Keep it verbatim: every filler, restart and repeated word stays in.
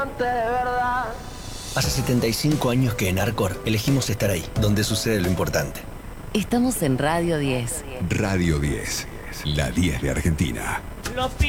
Hace setenta y cinco años que en Arcor elegimos estar ahí, donde sucede lo importante. Estamos en Radio diez. Radio diez, la diez de Argentina. Los